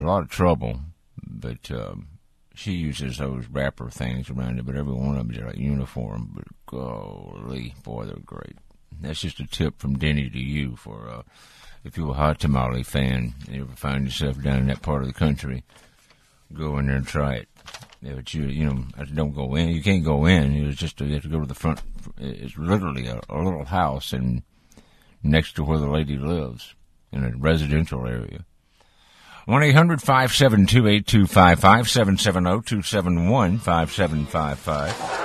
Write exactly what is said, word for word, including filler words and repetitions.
lot of trouble, but um, she uses those wrapper things around it, but every one of them is like uniform. But golly, boy, they're great. That's just a tip from Denny to you for uh, if you're a hot tamale fan and you ever find yourself down in that part of the country, go in there and try it. Yeah, but you, you know, don't go in. You can't go in. It's just you have to go to the front. It's literally a, a little house and next to where the lady lives in a residential area. one eight hundred five seven two eight two five five, seven seven zero two seven one five seven five five.